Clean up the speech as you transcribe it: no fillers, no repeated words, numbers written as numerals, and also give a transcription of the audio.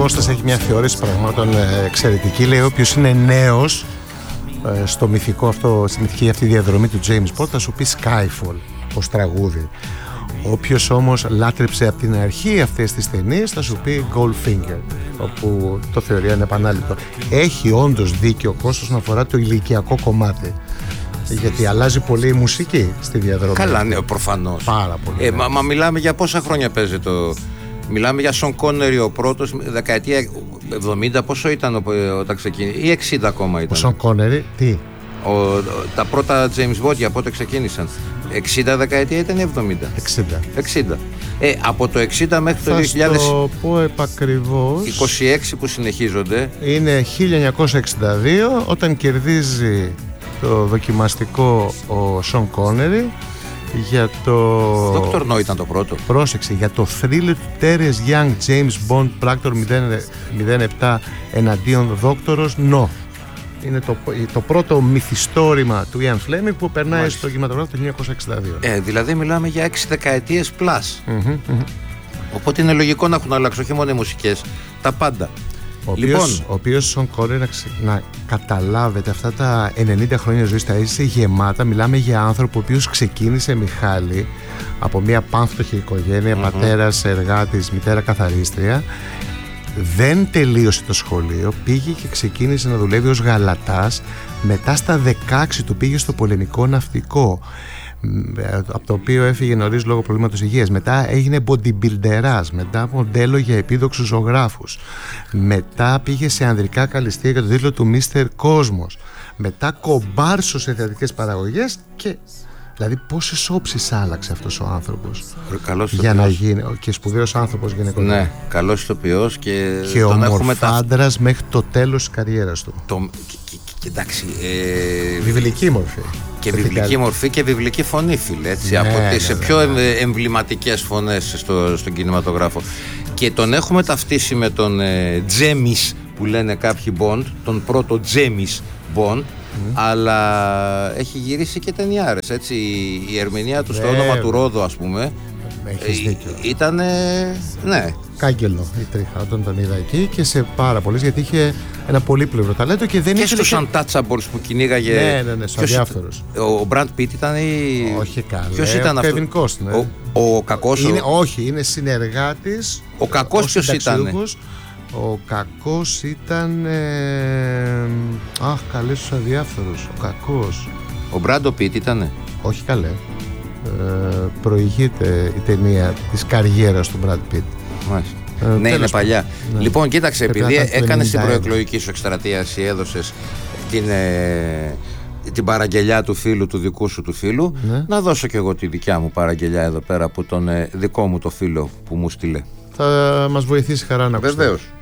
Κώστας έχει μια θεώρηση πραγμάτων εξαιρετική. Λέει όποιος είναι νέος στο μυθικό αυτό, στη μυθική αυτή διαδρομή του James Bond θα σου πει Skyfall ως τραγούδι. Όποιος όμως λάτρεψε από την αρχή αυτές τις ταινίες θα σου πει Goldfinger, όπου το θεωρεί ανεπανάληπτο. Έχει όντως δίκιο ο Κώστας όσον αφορά το ηλικιακό κομμάτι, γιατί αλλάζει πολύ η μουσική στη διαδρομή. Καλά, ναι, προφανώς. Πάρα πολύ. Μα μιλάμε για πόσα χρόνια παίζει το... Μιλάμε για Σον Κόνερι ο πρώτος, δεκαετία 70, πόσο ήταν όταν ξεκίνησε, ή 60 ακόμα ήταν. Ο Σον Κόνερι, τι? Τα πρώτα James Bond για πότε ξεκίνησαν? 60 δεκαετία ήταν ή 70? 60. Από το 60 μέχρι το 2000. Θα το πω επακριβώς. 26 που συνεχίζονται. Είναι 1962 όταν κερδίζει το δοκιμαστικό ο Σον Κόνερι για το... Dr. No ήταν το πρώτο. Πρόσεξε, για το thriller του Terence Young James Bond Proctor 07 εναντίον Δόκτωρος No. Είναι το πρώτο μυθιστόρημα του Ian Fleming που περνάει στο κινηματογράφο το 1962. Δηλαδή μιλάμε για 6 δεκαετίες plus. Οπότε είναι λογικό να έχουν αλλάξει όχι μόνο οι μουσικές, τα πάντα. Ο οποίος Σον Κόνερι, να καταλάβετε, αυτά τα 90 χρόνια ζωής τα έζησε γεμάτα. Μιλάμε για άνθρωπο ο οποίος ξεκίνησε, Μιχάλη, από μια πάμφτωχη οικογένεια, πατέρας εργάτης, μητέρα καθαρίστρια. Δεν τελείωσε το σχολείο, πήγε και ξεκίνησε να δουλεύει ως γαλατάς. Μετά στα 16 του πήγε στο πολεμικό ναυτικό, από το οποίο έφυγε νωρίς λόγω προβλήματος υγείας. Μετά έγινε bodybuilderάς, μετά μοντέλο για επίδοξους ζωγράφους. Μετά πήγε σε ανδρικά καλλιστεία για το τίτλο του Mr. Cosmos. Μετά κομπάρσο σε θεατρικές παραγωγές και... Δηλαδή πόσες όψεις άλλαξε αυτός ο άνθρωπος για να γίνει και σπουδαίος άνθρωπος γενικότερα. Ναι, καλός ηθοποιός και ομορφάντρας μέχρι το τέλος της καριέρας του. Εντάξει, βιβλική μορφή. Και βιβλική μορφή και βιβλική φωνή, φίλε. Έτσι, από τις πιο εμβληματικές φωνές στον κινηματογράφο. Και τον έχουμε ταυτίσει με τον Τζέμις που λένε κάποιοι Bond, τον πρώτο Τζέμις Bond. Αλλά έχει γυρίσει και ταινιάρες, έτσι. Η ερμηνεία του στο όνομα του Ρόδο, ας πούμε, ήταν, ναι, κάγκελο η τρίχα όταν τον είδα εκεί και σε πάρα πολλές, γιατί είχε ένα πολύπλευρο ταλέντο και δεν είχε. Και στους Untouchables που κυνήγαγε. Ναι, στους αδιάφθορους. Ο Μπραντ Πιτ ήταν ή... Όχι καλά. Ποιος ήταν αυτός? Kevin Costner. Ο κακός. Όχι, είναι συνεργάτης. Ο κακός ποιος ήταν? Ο κακός ήταν... καλές τους αδιάφθορους. Ο κακός. Ο Μπράντο Πιτ ήτανε? Όχι καλέ. Προηγείται η ταινία της καριέρας του Μπραντ Πιτ. Ναι, είναι παλιά. Ναι. Λοιπόν, κοίταξε, επειδή έκανες την προεκλογική σου εκστρατεία, εσύ έδωσες την παραγγελιά του φίλου, του δικού σου του φίλου, ναι. Να δώσω κι εγώ τη δικιά μου παραγγελιά εδώ πέρα από τον δικό μου το φίλο που μου στείλε. Θα μας βοηθήσει χαρά να ακούσουμε. Βεβαίως.